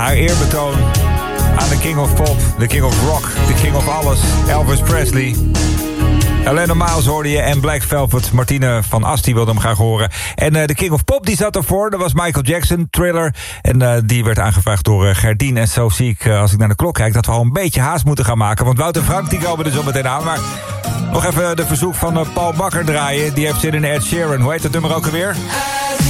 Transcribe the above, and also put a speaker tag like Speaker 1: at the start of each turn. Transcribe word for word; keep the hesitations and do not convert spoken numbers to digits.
Speaker 1: haar eerbetoon aan de King of Pop, de King of Rock, de King of alles, Elvis Presley. Helena Miles hoorde je en Black Velvet. Martine van Asti wilde hem graag horen. En uh, de King of Pop die zat ervoor. Dat was Michael Jackson, Thriller. En uh, die werd aangevraagd door uh, Gerdien. En zo zie ik, uh, als ik naar de klok kijk, dat we al een beetje haast moeten gaan maken. Want Wout en Frank die komen er zo meteen aan. Maar nog even de verzoek van uh, Paul Bakker draaien. Die heeft zin in Ed Sheeran. Hoe heet het nummer ook alweer?